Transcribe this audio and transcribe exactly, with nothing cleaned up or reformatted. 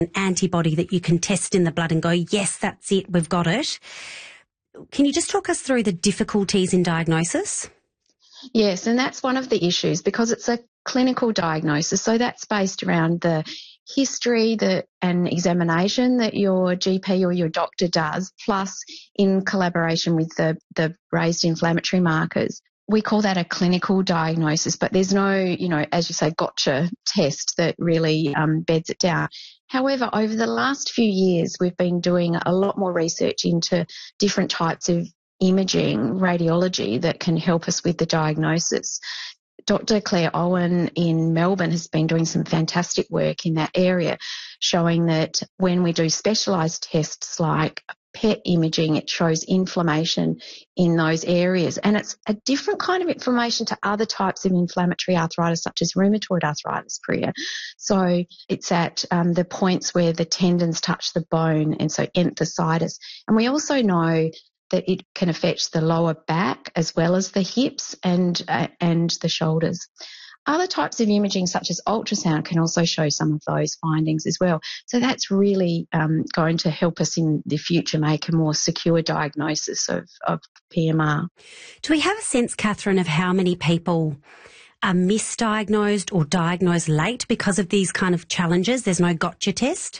an antibody that you can test in the blood and go, yes, that's it, we've got it. Can you just talk us through the difficulties in diagnosis? Yes, and that's one of the issues because it's a clinical diagnosis. So that's based around the history the, and examination that your G P or your doctor does, plus in collaboration with the, the raised inflammatory markers. We call that a clinical diagnosis, but there's no, you know, as you say, gotcha test that really um, beds it down. However, over the last few years, we've been doing a lot more research into different types of imaging, radiology that can help us with the diagnosis. Doctor Claire Owen in Melbourne has been doing some fantastic work in that area, showing that when we do specialised tests like P E T imaging, it shows inflammation in those areas. And it's a different kind of inflammation to other types of inflammatory arthritis, such as rheumatoid arthritis, Priya. So it's at um, the points where the tendons touch the bone, and so enthesitis. And we also know that it can affect the lower back as well as the hips and uh, and the shoulders. Other types of imaging, such as ultrasound, can also show some of those findings as well. So that's really um, going to help us in the future make a more secure diagnosis of, of P M R. Do we have a sense, Catherine, of how many people are misdiagnosed or diagnosed late because of these kind of challenges? There's no gotcha test?